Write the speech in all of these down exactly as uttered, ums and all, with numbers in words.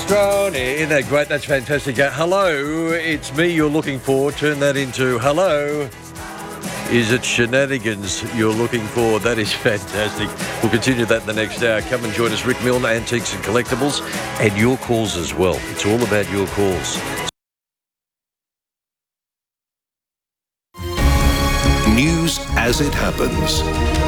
Armstrong, isn't that great? That's fantastic. Uh, hello, it's me you're looking for. Turn that into hello. Is it shenanigans you're looking for? That is fantastic. We'll continue that in the next hour. Come and join us, Rick Milne, Antiques and Collectibles, and your calls as well. It's all about your calls. News as it happens.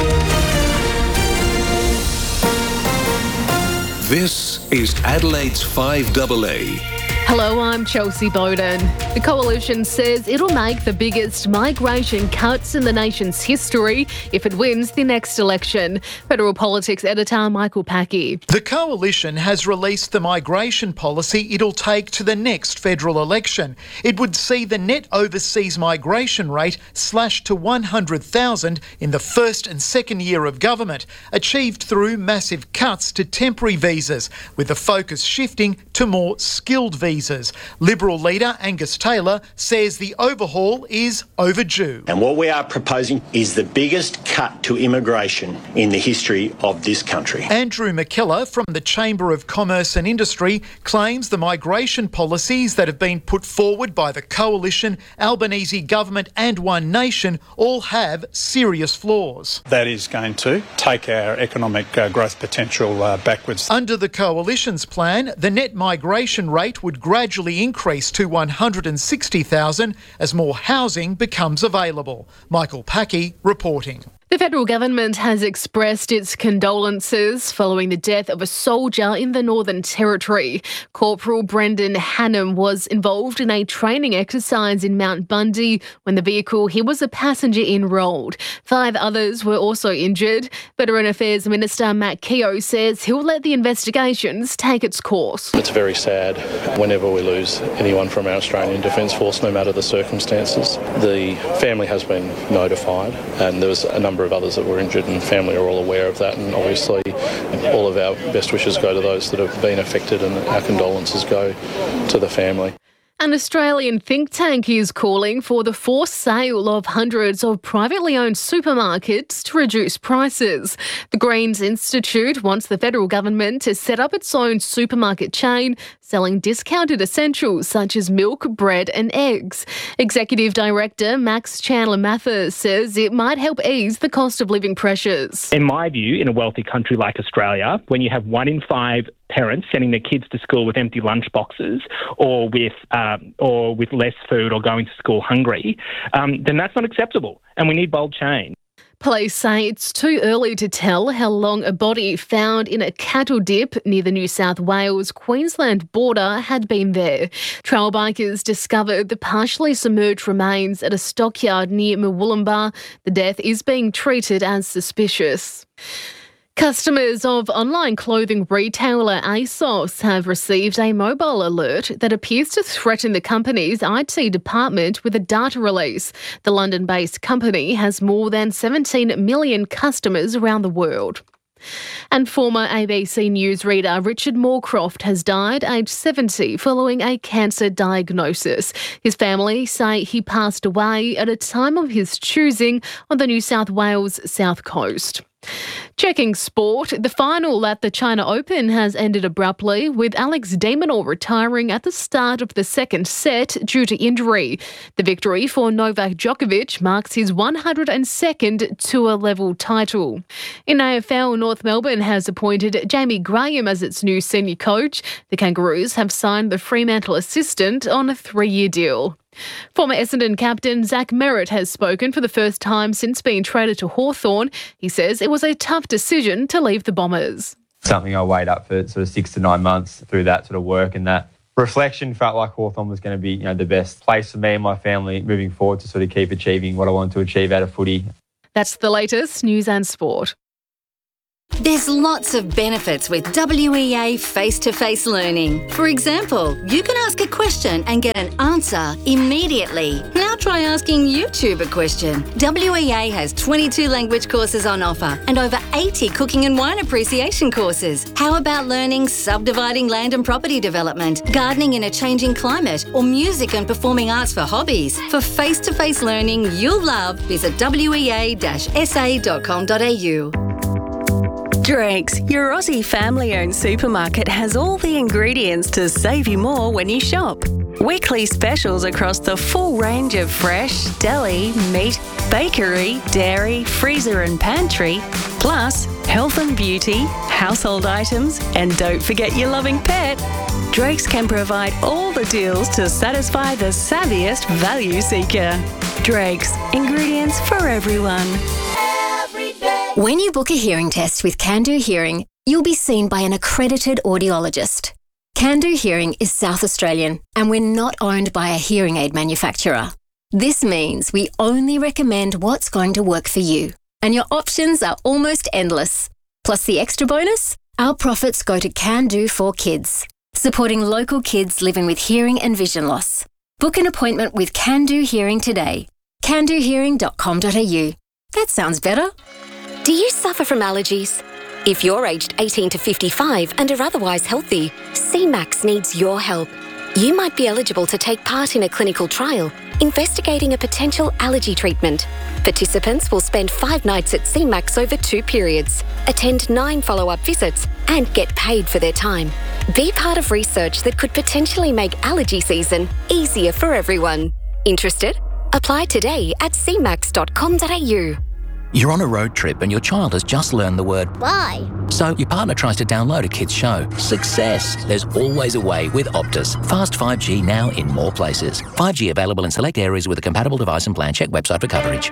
This is Adelaide's five A A. Hello, I'm Chelsea Bowden. The Coalition says it'll make the biggest migration cuts in the nation's history if it wins the next election. Federal Politics editor Michael Packey. The Coalition has released the migration policy it'll take to the next federal election. It would see the net overseas migration rate slashed to one hundred thousand in the first and second year of government, achieved through massive cuts to temporary visas, with the focus shifting to more skilled visas. Liberal leader Angus Taylor says the overhaul is overdue. And what we are proposing is the biggest cut to immigration in the history of this country. Andrew McKellar from the Chamber of Commerce and Industry claims the migration policies that have been put forward by the Coalition, Albanese government and One Nation all have serious flaws. That is going to take our economic uh, growth potential uh, backwards. Under the Coalition's plan, the net migration rate would gradually increase to one hundred sixty thousand as more housing becomes available. Michael Packey reporting. The federal government has expressed its condolences following the death of a soldier in the Northern Territory. Corporal Brendan Hannam was involved in a training exercise in Mount Bundy when the vehicle he was a passenger in rolled. Five others were also injured. Veteran Affairs Minister Matt Keogh says he'll let the investigations take its course. It's very sad whenever we lose anyone from our Australian Defence Force, no matter the circumstances. The family has been notified, and there was a number of others that were injured, and family are all aware of that, and obviously all of our best wishes go to those that have been affected, and our condolences go to the family. An Australian think tank is calling for the forced sale of hundreds of privately owned supermarkets to reduce prices. The Greens Institute wants the federal government to set up its own supermarket chain selling discounted essentials such as milk, bread and eggs. Executive Director Max Chandler-Mather says it might help ease the cost of living pressures. In my view, in a wealthy country like Australia, when you have one in five parents sending their kids to school with empty lunch boxes or with um, or with less food or going to school hungry, um, then that's not acceptable, and we need bold change. Police say it's too early to tell how long a body found in a cattle dip near the New South Wales-Queensland border had been there. Trail bikers discovered the partially submerged remains at a stockyard near Murwillumbah. The death is being treated as suspicious. Customers of online clothing retailer ASOS have received a mobile alert that appears to threaten the company's I T department with a data release. The London-based company has more than seventeen million customers around the world. And former A B C News reader Richard Moorcroft has died aged seventy following a cancer diagnosis. His family say he passed away at a time of his choosing on the New South Wales South Coast. Checking sport, the final at the China Open has ended abruptly, with Alex de Minaur retiring at the start of the second set due to injury. The victory for Novak Djokovic marks his one hundred second tour-level title. In A F L, North Melbourne has appointed Jamie Graham as its new senior coach. The Kangaroos have signed the Fremantle assistant on a three-year deal. Former Essendon captain Zach Merritt has spoken for the first time since being traded to Hawthorn. He says it was a tough decision to leave the Bombers. Something I weighed up for sort of six to nine months through that sort of work, and that reflection felt like Hawthorn was going to be, you know, the best place for me and my family moving forward to sort of keep achieving what I wanted to achieve out of footy. That's the latest news and sport. There's lots of benefits with W E A face-to-face learning. For example, you can ask a question and get an answer immediately. Now try asking YouTube a question. W E A has twenty-two language courses on offer and over eighty cooking and wine appreciation courses. How about learning subdividing land and property development, gardening in a changing climate, or music and performing arts for hobbies? For face-to-face learning you'll love, visit w e a dash s a dot com dot a u. Drake's, your Aussie family-owned supermarket, has all the ingredients to save you more when you shop. Weekly specials across the full range of fresh, deli, meat, bakery, dairy, freezer and pantry, plus health and beauty, household items, and don't forget your loving pet. Drake's can provide all the deals to satisfy the savviest value seeker. Drake's, ingredients for everyone. When you book a hearing test with Can-Do Hearing, you'll be seen by an accredited audiologist. Can-Do Hearing is South Australian, and we're not owned by a hearing aid manufacturer. This means we only recommend what's going to work for you, and your options are almost endless. Plus the extra bonus, our profits go to Can-Do for Kids, supporting local kids living with hearing and vision loss. Book an appointment with Can-Do Hearing today. can do hearing dot com dot a u. That sounds better. Do you suffer from allergies? If you're aged eighteen to fifty-five and are otherwise healthy, C MAX needs your help. You might be eligible to take part in a clinical trial investigating a potential allergy treatment. Participants will spend five nights at C MAX over two periods, attend nine follow-up visits, and get paid for their time. Be part of research that could potentially make allergy season easier for everyone. Interested? Apply today at c max dot com dot a u. You're on a road trip and your child has just learned the word bye. So your partner tries to download a kid's show. Success. There's always a way with Optus. Fast five G now in more places. five G available in select areas with a compatible device and plan. Check website for coverage.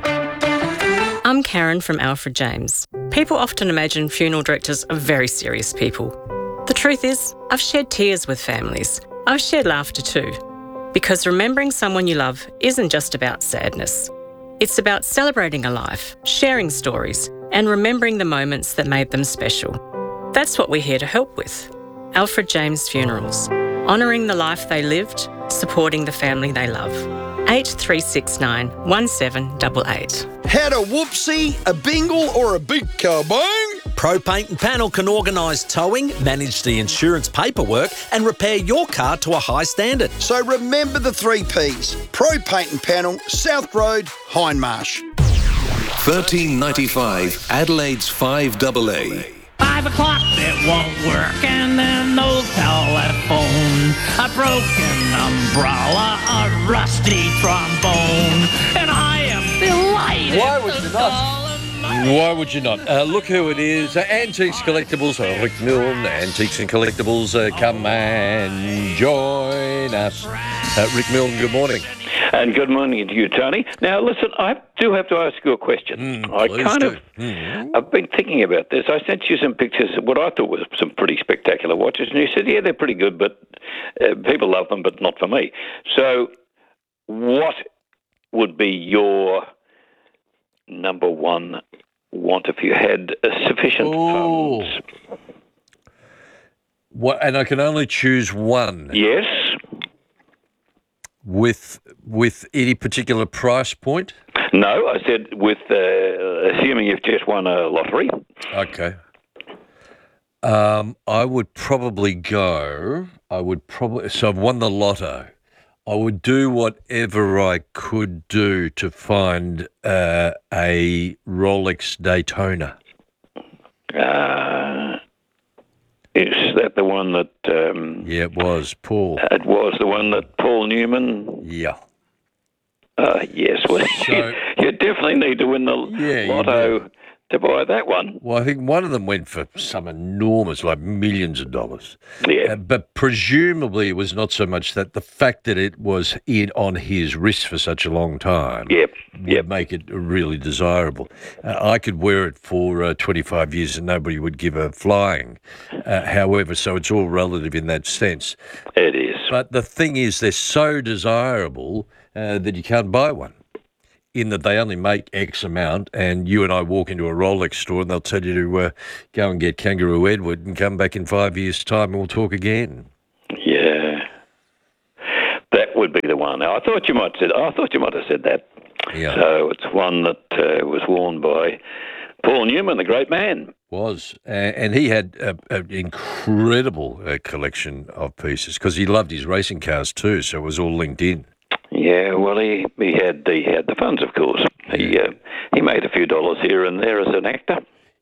I'm Karen from Alfred James. People often imagine funeral directors are very serious people. The truth is, I've shed tears with families. I've shared laughter too. Because remembering someone you love isn't just about sadness. It's about celebrating a life, sharing stories, and remembering the moments that made them special. That's what we're here to help with. Alfred James Funerals. Honouring the life they lived, supporting the family they love. eight three six nine, one seven eight eight. Had a whoopsie, a bingle or a big kabang? Pro Paint and Panel can organise towing, manage the insurance paperwork and repair your car to a high standard. So remember the three Ps. Pro Paint and Panel, South Road, Hindmarsh. thirteen ninety-five Adelaide's five double A. Five o'clock, it won't work, and then no telephone. A broken umbrella, a rusty trombone, and I am delighted. Why would you not? Why would you not? Uh, look who it is. Uh, Antiques Collectibles. Uh, Rick Milne. Antiques and Collectibles. Uh, come and join us. Uh, Rick Milne, good morning. And good morning to you, Tony. Now, listen, I do have to ask you a question. Mm, I kind do. of, mm. I've been thinking about this. I sent you some pictures of what I thought was some pretty spectacular watches, and you said, yeah, they're pretty good, but uh, people love them, but not for me. So what would be your number one want if you had uh, sufficient Ooh. funds? What, and I can only choose one. Yes. With with any particular price point? No, I said with, uh, assuming you've just won a lottery. Okay. Um, I would probably go, I would probably, so I've won the lotto. I would do whatever I could do to find uh, a Rolex Daytona. Uh, is that the one that... Um, yeah, it was, Paul. It was the one that Paul Newman... Yeah. Uh, yes, well, So, you, you definitely need to win the Yeah, lotto to buy that one. Well, I think one of them went for some enormous, like millions of dollars. Yeah. Uh, but presumably it was not so much that the fact that it was in on his wrist for such a long time yep. would yep. make it really desirable. Uh, I could wear it for uh, twenty-five years and nobody would give a flying. Uh, however, so it's all relative in that sense. It is. But the thing is, they're so desirable uh, that you can't buy one. In that they only make X amount, and you and I walk into a Rolex store and they'll tell you to uh, go and get Kangaroo Edward and come back in five years' time and we'll talk again. Yeah, that would be the one. Now, I thought you might said. I thought you might have said that. Yeah. So it's one that uh, was worn by Paul Newman, the great man. Was, uh, and he had an incredible uh, collection of pieces because he loved his racing cars too, so it was all linked in. Yeah, well, he, he had he had the funds, of course. He uh, he made a few dollars here and there as an actor.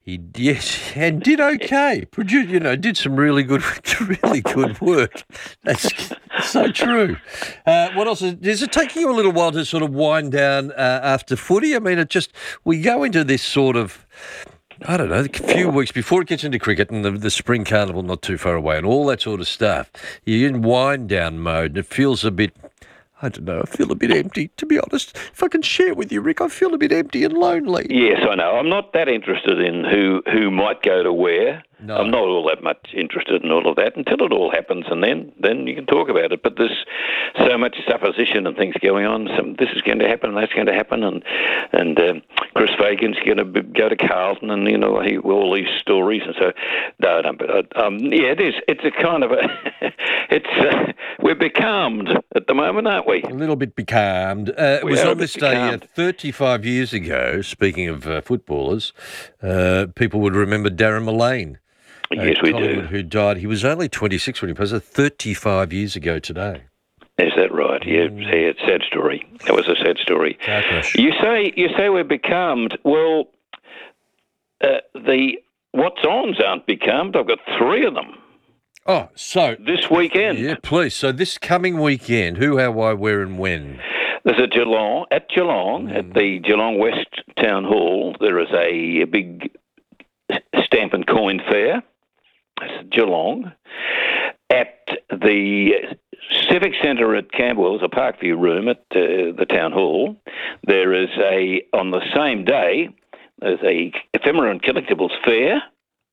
He yes, and did okay. Produ- you know, did some really good, really good work. That's so true. Uh, what else is, is it taking you a little while to sort of wind down uh, after footy? I mean, it just we go into this sort of, I don't know, a few weeks before it gets into cricket and the, the spring carnival not too far away and all that sort of stuff. You're in wind down mode and it feels a bit. I don't know, I feel a bit empty, to be honest. If I can share with you, Rick, I feel a bit empty and lonely. Yes, I know. I'm not that interested in who, who might go to where. No. I'm not all that much interested in all of that until it all happens, and then, then you can talk about it. But there's so much supposition and things going on. Some, this is going to happen, that's going to happen, and and um, Chris Fagan's going to be, go to Carlton, and you know he, all these stories, and so no, no, but uh, um, yeah, it is. It's a kind of a. it's uh, we're becalmed at the moment, aren't we? A little bit becalmed. Uh, it We was are a on bit this day uh, becalmed. thirty-five years ago. Speaking of uh, footballers, uh, people would remember Darren Mullane. Yes, we do. Collingwood, who died. He was only twenty-six when he passed. thirty-five years ago today. Is that right? Yeah, yeah, it's a sad story. That was a sad story. Gosh. You say you say we're becalmed. Well, uh, the what's ons aren't becalmed. I've got three of them. Oh, so this weekend. Yeah, please. So this coming weekend, who, how, why, where, and when? There's a Geelong at Geelong mm. at the Geelong West Town Hall. There is a, a big stamp and coin fair. It's Geelong. At the Civic Centre at Camberwell, a Parkview room at uh, the Town Hall, there is a, on the same day, there's a ephemera and collectibles fair.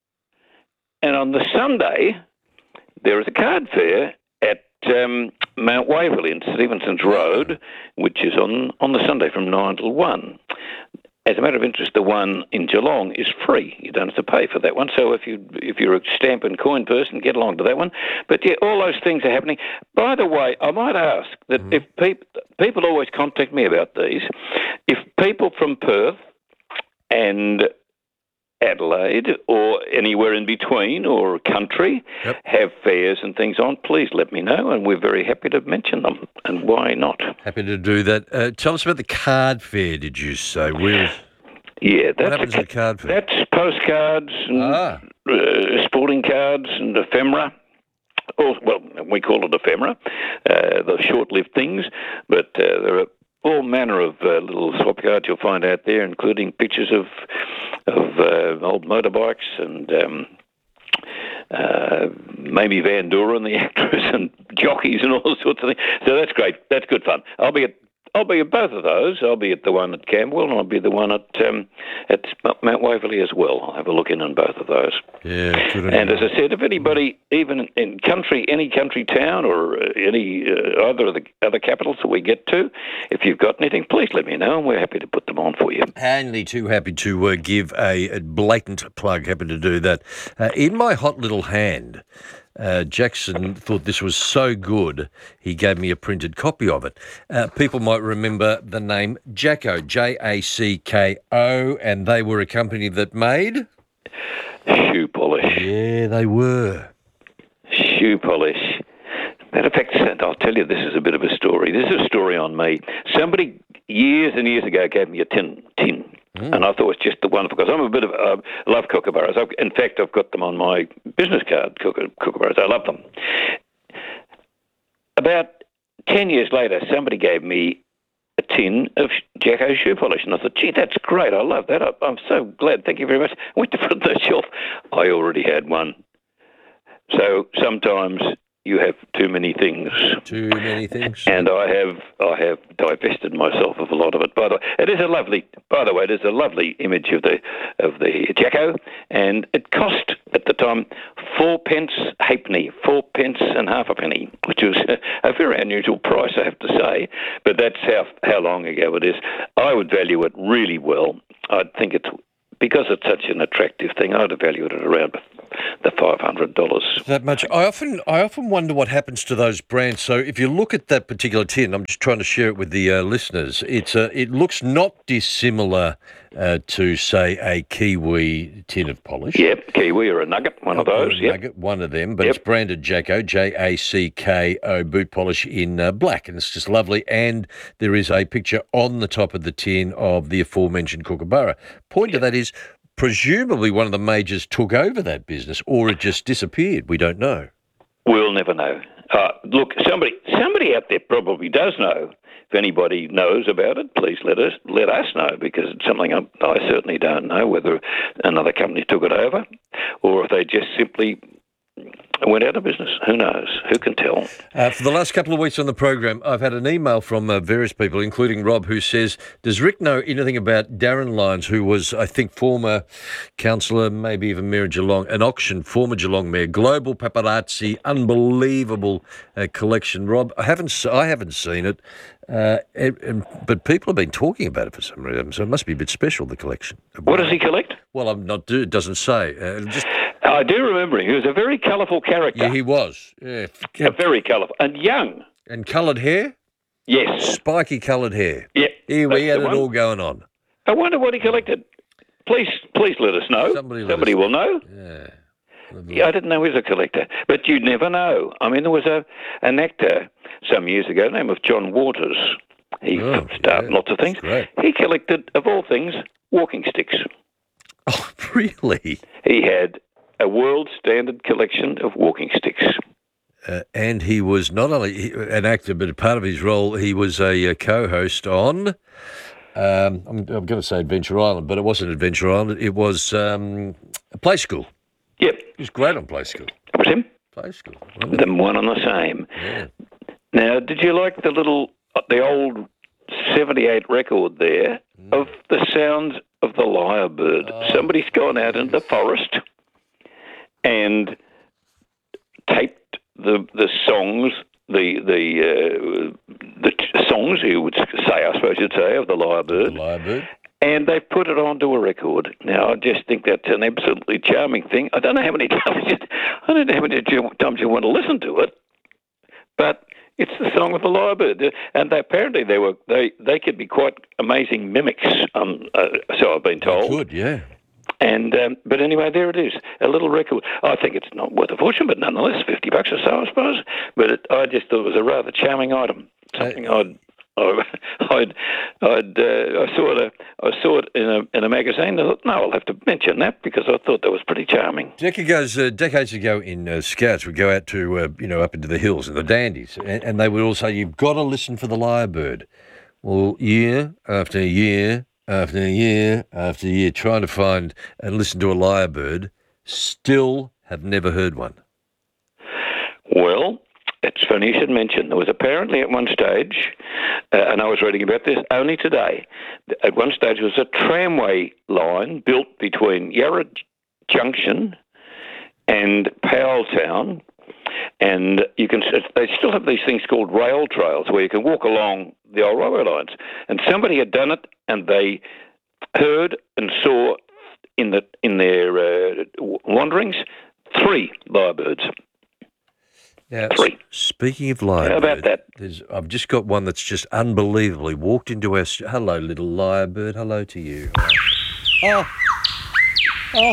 And on the Sunday, there is a card fair at um, Mount Waverley in Stevenson's Road, which is on, on the Sunday from nine till one. As a matter of interest, the one in Geelong is free. You don't have to pay for that one. So if, you, if you're a stamp and coin person, get along to that one. But, yeah, all those things are happening. By the way, I might ask that mm-hmm. if peop- people always contact me about these, if people from Perth and Adelaide or anywhere in between or country yep. have fairs and things on, please let me know, and we're very happy to mention them. And why not? Happy to do that. Uh, tell us about the card fair, did you say? Where, yeah, that's what happens a, at the card fair? That's postcards and ah. uh, sporting cards and ephemera. Or, well, we call it ephemera, uh, the short-lived things, but uh, there are all manner of uh, little swap cards you'll find out there, including pictures of of uh, old motorbikes and um, uh, maybe Van Doren, the actress, and jockeys and all sorts of things. So that's great. That's good fun. I'll be at I'll be at both of those. I'll be at the one at Camberwell and I'll be the one at um, at Mount Waverley as well. I'll have a look in on both of those. Yeah, good. And as I said, if anybody, even in country, any country town or uh, any uh, either of the other capitals that we get to, if you've got anything, please let me know and we're happy to put them on for you. Only too happy to uh, give a, a blatant plug. Happy to do that. Uh, in my hot little hand, Uh, Jackson thought this was so good, he gave me a printed copy of it. Uh, people might remember the name Jacko, J A C K O, and they were a company that made... Shoe polish. Yeah, they were. Shoe polish. Matter of fact, I'll tell you, this is a bit of a story. This is a story on me. Somebody years and years ago gave me a tin, tin. Mm. And I thought it was just the wonderful, because I'm a bit of, I uh, love kookaburras. I've, in fact, I've got them on my business card, kookaburras. I love them. About ten years later, somebody gave me a tin of Jacko shoe polish. And I thought, gee, that's great. I love that. I, I'm so glad. Thank you very much. I went to put it on the shelf. I already had one. So sometimes you have too many things. Too many things. And I have I have divested myself of a lot of it. By the way, it is a lovely. By the way, it is a lovely image of the of the Jacko, and it cost at the time four pence halfpenny, four pence and half a penny, which was a, a very unusual price, I have to say. But that's how how long ago it is. I would value it really well. I think it's. Because it's such an attractive thing, I'd value it at around the five hundred dollars. That much. I often I often wonder what happens to those brands. So if you look at that particular tin, I'm just trying to share it with the uh, listeners. It's a, it looks not dissimilar uh, to, say, a Kiwi tin of polish. Yep, Kiwi or a Nugget, one oh, of those. Yep. Nugget, one of them, but yep. It's branded Jacko, J A C K O, boot polish in uh, black, and it's just lovely. And there is a picture on the top of the tin of the aforementioned kookaburra. Point yep. to that is, presumably one of the majors took over that business, or it just disappeared. We don't know. We'll never know. Uh, look, somebody somebody out there probably does know. If anybody knows about it, please let us let us know, because it's something I, I certainly don't know, whether another company took it over or if they just simply went out of business. Who knows? Who can tell? Uh, for the last couple of weeks on the program, I've had an email from uh, various people, including Rob, who says, does Rick know anything about Darren Lyons, who was, I think, former councillor, maybe even Mayor of Geelong, an auction, former Geelong Mayor, global paparazzi, unbelievable uh, collection. Rob, I haven't, I haven't seen it, uh, and, and, but people have been talking about it for some reason, so it must be a bit special, the collection. What does he collect? Well, I'm not. It doesn't say. Uh, just. I do remember him. He was a very colourful character. Yeah, he was. Yeah. A very colourful. And young. And coloured hair? Yes. Spiky coloured hair. Yeah. He, he had it one. all going on. I wonder what he collected. Please please let us know. Somebody, let Somebody us will know. Yeah. Yeah, I didn't know he was a collector. But you never know. I mean, there was a an actor some years ago, name of John Waters. He Oh, started yeah. lots of things. Great. He collected, of all things, walking sticks. Oh, really? He had a world standard collection of walking sticks. Uh, and he was not only he- an actor, but a part of his role, he was a, uh co-host on, um, I'm, I'm going to say Adventure Island, but it wasn't Adventure Island. It was um, Play School. Yep. He was great on Play School. That was him? Play School. The one and the same. Yeah. Now, did you like the little, the old seventy-eight record there Mm. of the sounds of the lyrebird? Oh, Somebody's gone out into the forest and taped the the songs, the the uh, the t- songs you would say, I suppose you'd say, of the lyrebird. The lyrebird. And they put it onto a record. Now, I just think that's an absolutely charming thing. I don't know how many times you, I don't know how many times you want to listen to it, but it's the song of the lyrebird. And they, apparently they were they, they could be quite amazing mimics. Um, uh, so I've been told. Good, yeah. And um, but anyway, there it is, a little record. I think it's not worth a fortune, but nonetheless, fifty bucks or so, I suppose. But it, I just thought it was a rather charming item. Something uh, I'd. I'd, I'd, uh, I saw it. I saw it in a in a magazine. I thought, no, I'll have to mention that because I thought that was pretty charming. Decades, uh, decades ago in uh, Scouts, we'd go out to, uh, you know, up into the hills and the dandies, and, and they would all say, you've got to listen for the lyrebird. Well, year after year after year after year, trying to find and listen to a lyrebird, still have never heard one. Well, it's funny you should mention. There was apparently at one stage, uh, and I was reading about this only today, at one stage there was a tramway line built between Yarra Junction and Powelltown, and you can they still have these things called rail trails where you can walk along the old railway lines. And somebody had done it, and they heard and saw in the in their uh, wanderings three lyrebirds. Now, Three. Speaking of lyrebird, How about that? There's, I've just got one that's just unbelievably walked into our... st- Hello, little lyrebird. Hello to you. Oh. Oh.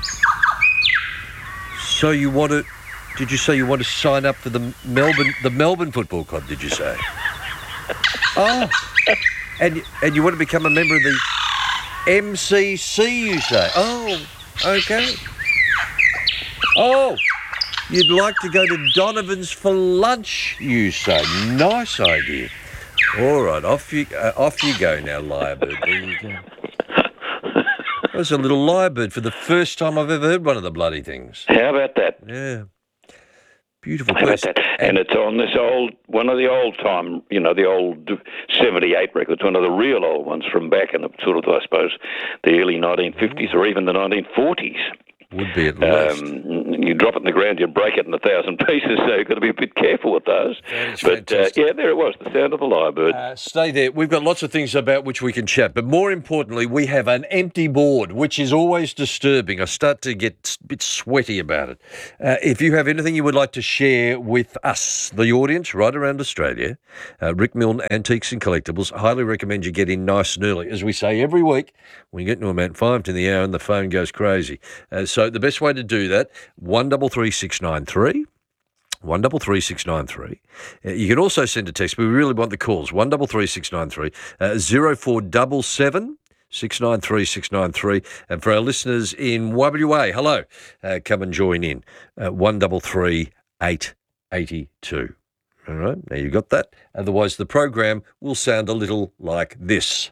So you want to... Did you say you want to sign up for the Melbourne the Melbourne Football Club, did you say? Oh. And, and you want to become a member of the M C C, you say? Oh, okay. Oh. You'd like to go to Donovan's for lunch, you say. Nice idea. All right, off you uh, off you go now, lyrebird. There you go. That's a little lyrebird for the first time I've ever heard one of the bloody things. How about that? Yeah. Beautiful How about place. that? And it's on this old, one of the old time, you know, the old seventy-eight records, one of the real old ones from back in the sort of, I suppose, the early nineteen fifties or even the nineteen forties. Would be at least. Um, you drop it in the ground, you break it in a thousand pieces, so you've got to be a bit careful with those. But uh, yeah, there it was, the sound of the lyrebird. Uh, stay there. We've got lots of things about which we can chat, but more importantly, we have an empty board, which is always disturbing. I start to get a bit sweaty about it. Uh, if you have anything you would like to share with us, the audience right around Australia, uh, Rick Milne Antiques and Collectibles, I highly recommend you get in nice and early. As we say every week, we get to about five to the hour and the phone goes crazy. Uh, so the best way to do that, one double three six nine three. One double three six nine three. Uh, you can also send a text, but we really want the calls. One double three six nine three. Uh, zero four double seven six nine three six nine three. And for our listeners in W A, hello, uh, come and join in. Uh, one three three eight eight two. All right, now you got that. Otherwise, the program will sound a little like this.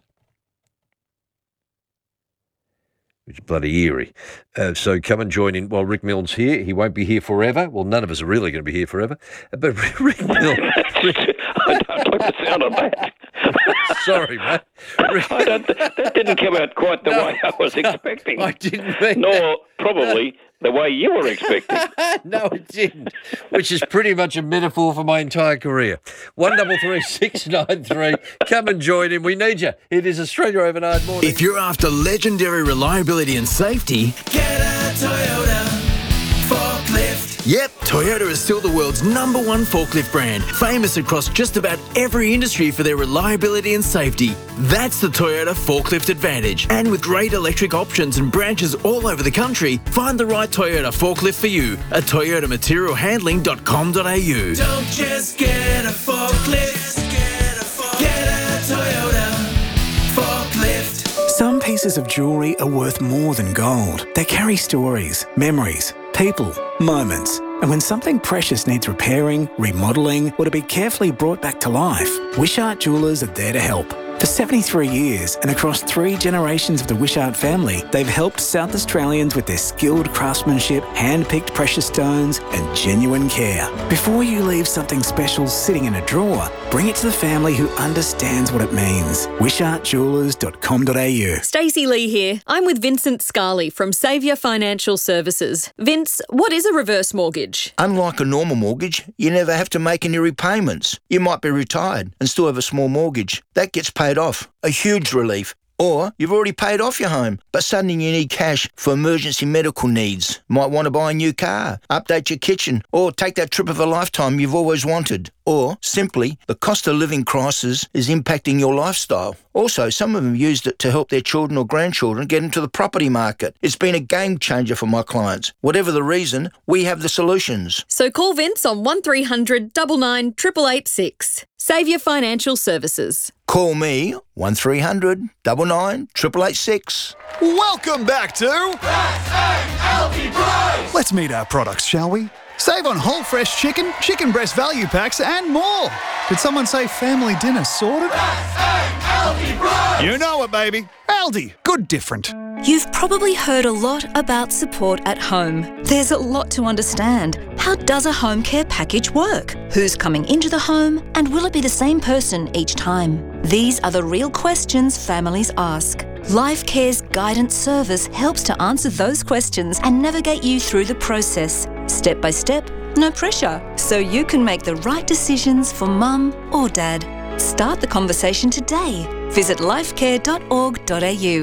Which is bloody eerie. Uh, so come and join in while Rick Milne's here. He won't be here forever. Well, none of us are really going to be here forever. But Rick Milne... Rick, I don't like the sound of that. Sorry, mate. Rick, I don't, that didn't come out quite the No, way I was no, expecting. I didn't mean Nor that. probably the way you were expecting. No, it didn't. Which is pretty much a metaphor for my entire career. One double three six nine three. Come and join in. We need you. It is Australia Overnight Morning. If you're after legendary reliability and safety, Get a Toyota forklift. yep, Toyota is still the world's number one forklift brand, famous across just about every industry for their reliability and safety. That's the Toyota Forklift Advantage. And with great electric options and branches all over the country, find the right Toyota forklift for you at toyota material handling dot com dot a u. Don't just get a forklift. Get a, forklift. Get a Toyota forklift. Some pieces of jewellery are worth more than gold. They carry stories, memories, people, moments. And when something precious needs repairing, remodelling, or to be carefully brought back to life, Wishart Jewellers are there to help. For seventy-three years and across three generations of the Wishart family, they've helped South Australians with their skilled craftsmanship, hand-picked precious stones and genuine care. Before you leave something special sitting in a drawer, bring it to the family who understands what it means. wishart jewellers dot com dot a u. Stacey Lee here. I'm with Vincent Scarley from Saviour Financial Services. Vince, what is a reverse mortgage? Unlike a normal mortgage, you never have to make any repayments. You might be retired and still have a small mortgage. That gets paid off. A huge relief. Or you've already paid off your home, but suddenly you need cash for emergency medical needs. Might want to buy a new car, update your kitchen, or take that trip of a lifetime you've always wanted. Or simply, the cost of living crisis is impacting your lifestyle. Also, some of them used it to help their children or grandchildren get into the property market. It's been a game changer for my clients. Whatever the reason, we have the solutions. So call Vince on one three hundred nine nine eight eight eight six. Saviour Financial Services. Call me one three hundred nine nine eight eight eight six. Welcome back to S A L T Price. Let's meet our products, shall we? Save on whole fresh chicken, chicken breast value packs, and more. Did someone say family dinner sorted? S A L T Price. You know it, baby. Aldi, good different. You've probably heard a lot about support at home. There's a lot to understand. How does a home care package work? Who's coming into the home? And will it be the same person each time? These are the real questions families ask. Life Care's guidance service helps to answer those questions and navigate you through the process, step by step, no pressure, so you can make the right decisions for mum or dad. Start the conversation today. Visit lifecare dot org dot a u.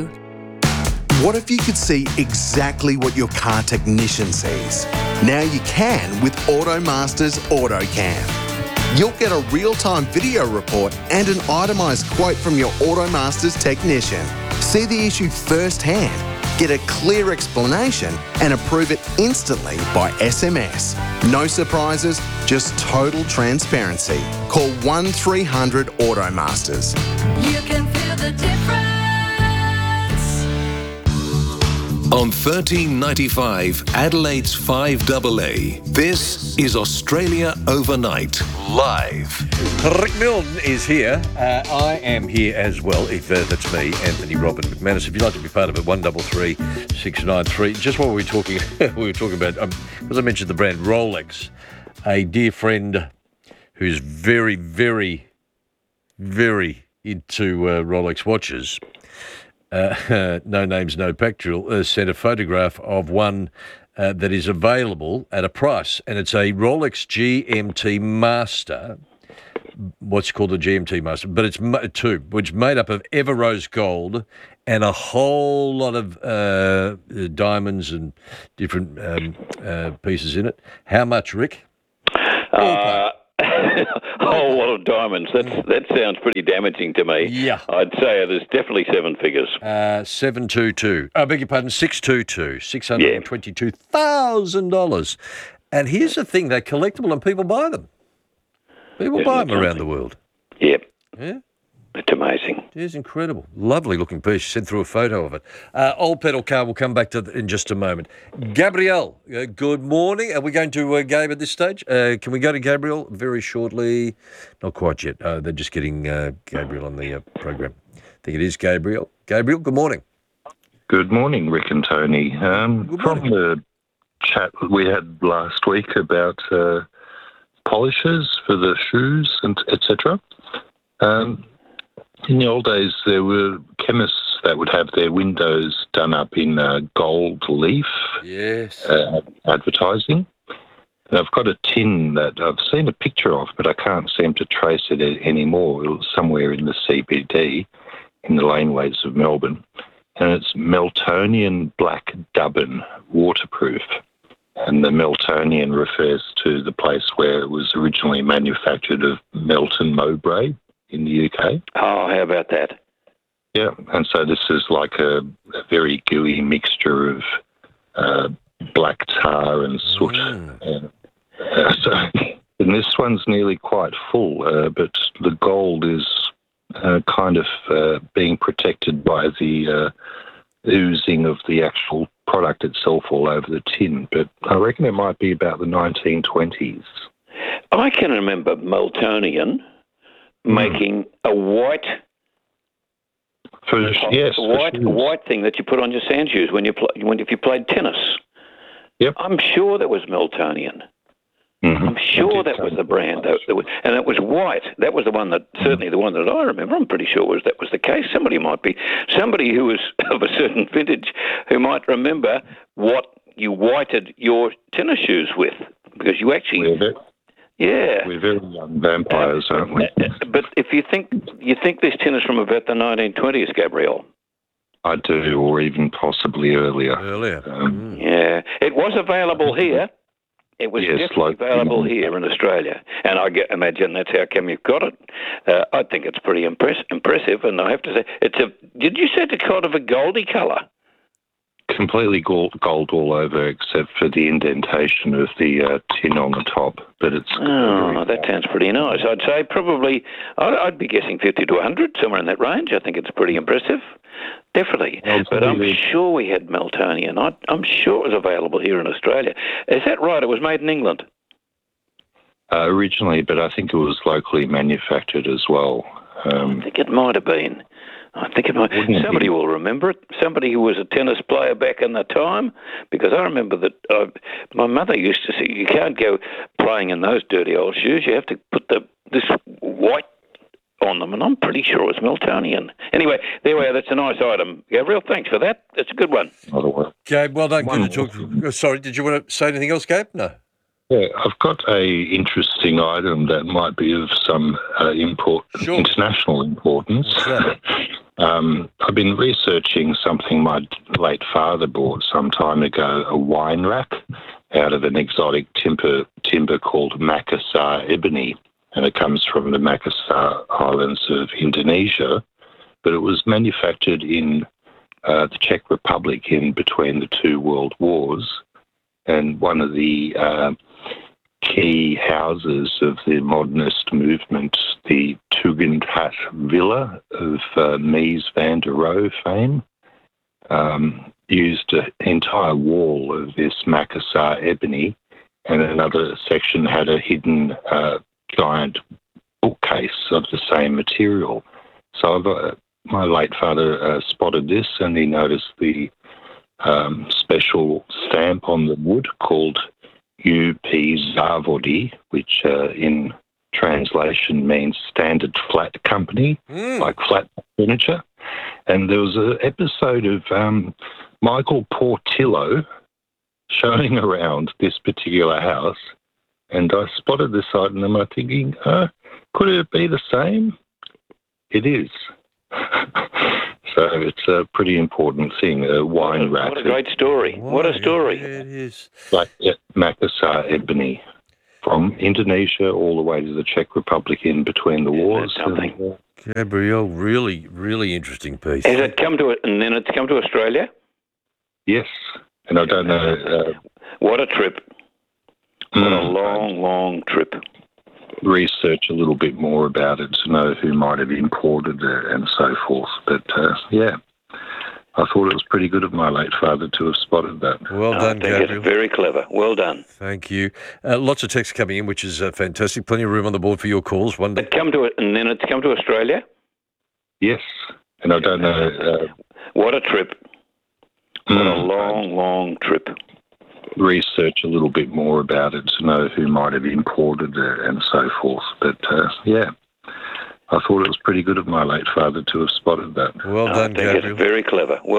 What if you could see exactly what your car technician sees? Now you can with AutoMaster's AutoCam. You'll get a real-time video report and an itemised quote from your AutoMaster's technician. See the issue firsthand, get a clear explanation and approve it instantly by S M S. No surprises, just total transparency. Call one three hundred AutoMasters. You can feel the difference. On thirteen ninety-five, Adelaide's five double A, this is Australia Overnight, live. Rick Milne is here. Uh, I am here as well. If uh, that's me, Anthony Robin McManus. If you'd like to be part of it, one double three six nine three. Just while we were talking, we were talking about, um, as I mentioned, the brand Rolex. A dear friend who's very, very, very into uh, Rolex watches. Uh, no names, no pictorial, uh, sent a photograph of one uh, that is available at a price, and it's a Rolex G M T Master, what's called a G M T Master, but it's two, which is made up of ever rose gold and a whole lot of uh, diamonds and different um, uh, pieces in it. How much, Rick? Uh, a whole lot of diamonds. That's, that sounds pretty damaging to me. Yeah. I'd say it is definitely seven figures. Uh, seven two two. I beg your pardon, six two two. six hundred twenty-two thousand dollars. And here's the thing, they're collectible and people buy them. People Yeah, buy them that's around something. the world. Yep. Yeah. It's amazing. It is incredible. Lovely looking piece. She sent through a photo of it. Uh, old pedal car, we'll come back to th- in just a moment. Gabrielle, uh, good morning. Are we going to uh, Gabe at this stage? Uh, can we go to Gabrielle very shortly? Not quite yet. Uh, they're just getting uh, Gabrielle on the uh, program. I think it is Gabrielle. Gabrielle, good morning. Good morning, Rick and Tony. Um, from the chat we had last week about uh, polishers for the shoes and et cetera. Um, in the old days, there were chemists that would have their windows done up in uh, gold leaf yes. uh, advertising. And I've got a tin that I've seen a picture of, but I can't seem to trace it anymore. It was somewhere in the C B D, in the laneways of Melbourne. And it's Meltonian Black Dubbin, waterproof. And the Meltonian refers to the place where it was originally manufactured of Melton Mowbray in the U K. Oh, how about that? Yeah, and so this is like a, a very gooey mixture of uh, black tar and soot. Mm. Uh, uh, so, and this one's nearly quite full, uh, but the gold is uh, kind of uh, being protected by the uh, oozing of the actual product itself all over the tin. But I reckon it might be about the nineteen twenties. I can remember Meltonian making a white, for, yes, a white, for a white thing that you put on your sand shoes when you play, when if you played tennis. Yep. I'm sure that was Meltonian. Mm-hmm. I'm sure that was the brand, that, that was, and it was white. That was the one that certainly the one that I remember. I'm pretty sure was that was the case. Somebody might be somebody who was of a certain vintage who might remember what you whited your tennis shoes with, because you actually. Yeah, we're very young vampires, aren't we? But if you think you think this tin is from about the nineteen twenties, Gabrielle. I do, or even possibly earlier. Earlier. Um, yeah, it was available here. It was yes, definitely like, available you know, here in Australia, and I get, imagine that's how come you've got it. Uh, I think it's pretty impress, impressive, and I have to say, it's a. Did you say it's kind of a goldy colour? Completely gold, gold all over, except for the indentation of the uh, tin on the top. But it's oh, that sounds pretty nice. I'd say probably I'd, I'd be guessing fifty to a hundred, somewhere in that range. I think it's pretty impressive, definitely. But I'm sure we had Meltonian. I, I'm sure it was available here in Australia. Is that right? It was made in England uh, originally, but I think it was locally manufactured as well. Um, I think it might have been. I think it might. Somebody will remember it. Somebody who was a tennis player back in the time, because I remember that uh, my mother used to say, you can't go playing in those dirty old shoes. You have to put the this white on them, and I'm pretty sure it was Meltonian. Anyway, there we are. That's a nice item. Gabriel, thanks for that. That's a good one. Gabe, well done. Good to talk. Sorry, did you want to say anything else, Gabe? No. Yeah, I've got a interesting item that might be of some uh, import, sure. international importance. um, I've been researching something my late father bought some time ago, a wine rack out of an exotic timber, timber called Makassar ebony, and it comes from the Makassar Islands of Indonesia, but it was manufactured in uh, the Czech Republic in between the two world wars, and one of the uh, key houses of the modernist movement, the Tugendhat Villa of uh, Mies van der Rohe fame, um, used an entire wall of this Makassar ebony, and another section had a hidden uh, giant bookcase of the same material. So I've, uh, my late father uh, spotted this, and he noticed the um, special stamp on the wood called U P Zavodi, which uh, in translation means Standard Flat Company, mm. like flat furniture. And there was an episode of um, Michael Portillo showing around this particular house, and I spotted this item and I'm thinking, uh, could it be the same? It is. So it's a pretty important thing, a wine rack. What a great story. What a story. Yeah, it is. Like yeah, Makassar ebony, from Indonesia all the way to the Czech Republic in between the wars. Something. Gabrielle, really, really interesting piece. Has it come to it, and then it's come to Australia? Yes, and I don't know. Uh, what a trip. What mm, a long, long trip. research a little bit more about it to know who might have imported it and so forth. But uh, yeah, I thought it was pretty good of my late father to have spotted that. Well I done, think Gabriel. it's very clever. Well done. Thank you. Uh, lots of texts coming in, which is uh, fantastic. Plenty of room on the board for your calls. One day. Come to it, and then it's come to Australia. Yes, and I don't know. Uh, what a trip! What mm, a long, long trip. Research a little bit more about it to know who might have imported it and so forth. But uh, yeah, I thought it was pretty good of my late father to have spotted that. Well I done, think Gabriel. it's very clever. Well